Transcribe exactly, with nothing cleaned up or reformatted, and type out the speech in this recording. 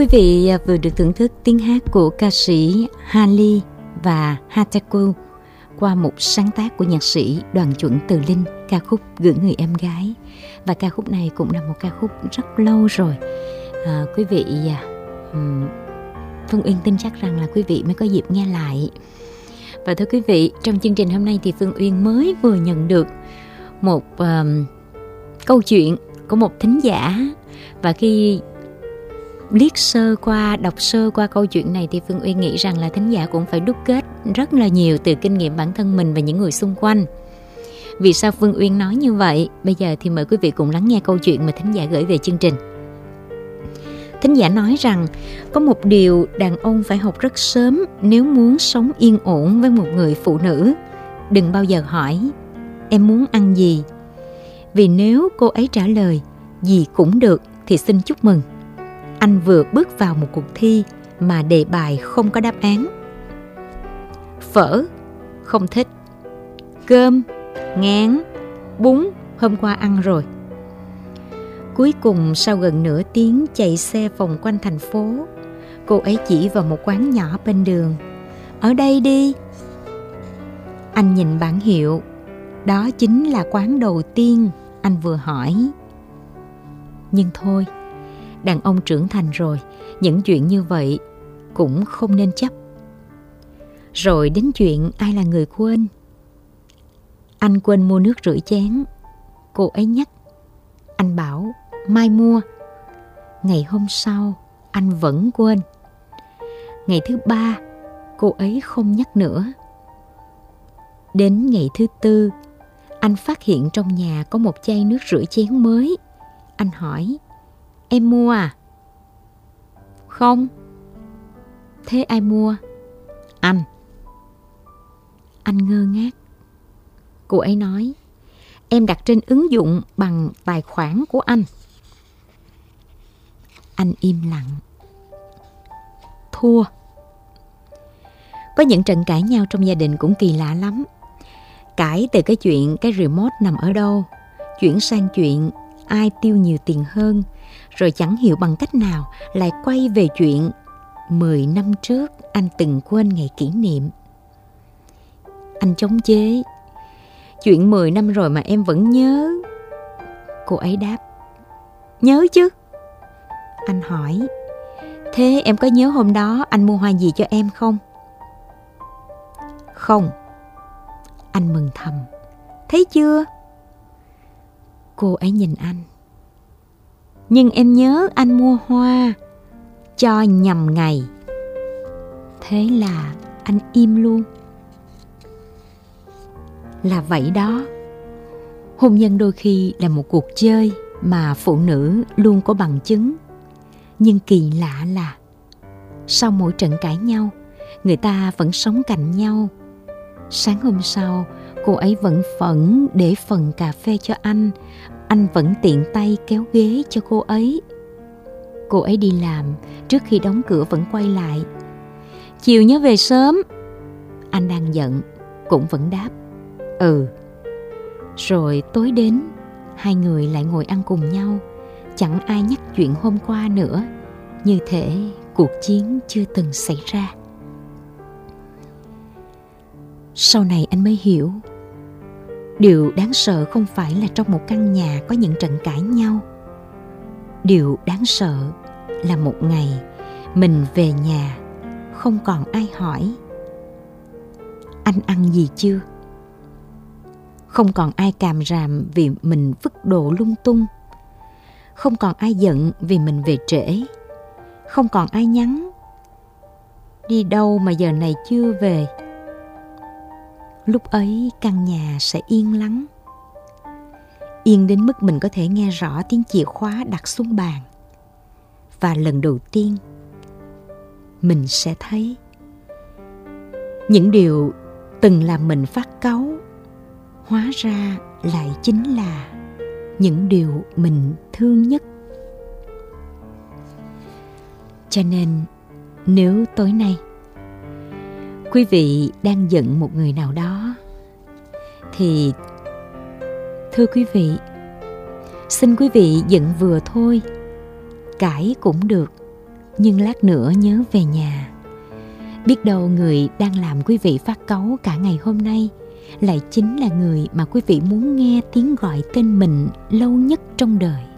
quý vị vừa được thưởng thức tiếng hát của ca sĩ Hali và Hataku qua một sáng tác của nhạc sĩ Đoàn Chuẩn Từ Linh, ca khúc Gửi Người Em Gái. Và ca khúc này cũng là một ca khúc rất lâu rồi. À, quý vị, um, Phương Uyên tin chắc rằng là quý vị mới có dịp nghe lại. Và thưa quý vị, trong chương trình hôm nay thì Phương Uyên mới vừa nhận được một um, câu chuyện của một thính giả. Và khi liếc sơ qua, đọc sơ qua câu chuyện này thì Phương Uyên nghĩ rằng là thính giả cũng phải đúc kết rất là nhiều từ kinh nghiệm bản thân mình và những người xung quanh. Vì sao Phương Uyên nói như vậy? Bây giờ thì mời quý vị cùng lắng nghe câu chuyện mà thính giả gửi về chương trình. Thính giả nói rằng có một điều đàn ông phải học rất sớm nếu muốn sống yên ổn với một người phụ nữ. Đừng bao giờ hỏi em muốn ăn gì, vì nếu cô ấy trả lời gì cũng được thì xin chúc mừng, anh vừa bước vào một cuộc thi mà đề bài không có đáp án. Phở, không thích. Cơm, ngán. Bún, hôm qua ăn rồi. Cuối cùng sau gần nửa tiếng chạy xe vòng quanh thành phố, cô ấy chỉ vào một quán nhỏ bên đường. Ở đây đi. Anh nhìn bảng hiệu. Đó chính là quán đầu tiên anh vừa hỏi. Nhưng thôi, đàn ông trưởng thành rồi, những chuyện như vậy cũng không nên chấp. Rồi đến chuyện ai là người quên. Anh quên mua nước rửa chén. Cô ấy nhắc. Anh bảo mai mua. Ngày hôm sau anh vẫn quên. Ngày thứ ba cô ấy không nhắc nữa. Đến ngày thứ tư, anh phát hiện trong nhà có một chai nước rửa chén mới. Anh hỏi, em mua à? Không. Thế ai mua? Anh. Anh ngơ ngác. Cô ấy nói, em đặt trên ứng dụng bằng tài khoản của anh. Anh im lặng. Thua. Có những trận cãi nhau trong gia đình cũng kỳ lạ lắm. Cãi từ cái chuyện cái remote nằm ở đâu, chuyển sang chuyện ai tiêu nhiều tiền hơn, rồi chẳng hiểu bằng cách nào lại quay về chuyện mười năm trước anh từng quên ngày kỷ niệm. Anh chống chế. Chuyện mười năm rồi mà em vẫn nhớ. Cô ấy đáp, nhớ chứ. Anh hỏi, thế em có nhớ hôm đó anh mua hoa gì cho em không? Không. Anh mừng thầm, thấy chưa? Cô ấy nhìn anh. Nhưng em nhớ anh mua hoa cho nhầm ngày. Thế là anh im luôn. Là vậy đó. Hôn nhân đôi khi là một cuộc chơi mà phụ nữ luôn có bằng chứng. Nhưng kỳ lạ là sau mỗi trận cãi nhau, người ta vẫn sống cạnh nhau. Sáng hôm sau, cô ấy vẫn phẫn để phần cà phê cho anh. Anh vẫn tiện tay kéo ghế cho cô ấy. Cô ấy đi làm, trước khi đóng cửa vẫn quay lại. Chiều nhớ về sớm. Anh đang giận, cũng vẫn đáp, ừ. Rồi tối đến, hai người lại ngồi ăn cùng nhau. Chẳng ai nhắc chuyện hôm qua nữa, như thể cuộc chiến chưa từng xảy ra. Sau này anh mới hiểu, điều đáng sợ không phải là trong một căn nhà có những trận cãi nhau. Điều đáng sợ là một ngày mình về nhà không còn ai hỏi anh ăn gì chưa. Không còn ai càm ràm vì mình vứt đồ lung tung. Không còn ai giận vì mình về trễ. Không còn ai nhắn, đi đâu mà giờ này chưa về. Lúc ấy căn nhà sẽ yên lắng. Yên đến mức mình có thể nghe rõ tiếng chìa khóa đặt xuống bàn. Và lần đầu tiên mình sẽ thấy những điều từng làm mình phát cáu hóa ra lại chính là những điều mình thương nhất. Cho nên nếu tối nay quý vị đang giận một người nào đó thì thưa quý vị, xin quý vị giận vừa thôi, cãi cũng được, nhưng lát nữa nhớ về nhà. Biết đâu người đang làm quý vị phát cáu cả ngày hôm nay lại chính là người mà quý vị muốn nghe tiếng gọi tên mình lâu nhất trong đời.